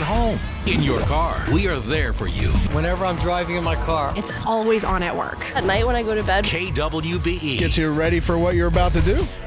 home, in your car. We are there for you. Whenever I'm driving in my car. It's always on at work. At night when I go to bed. KWBE gets you ready for what you're about to do.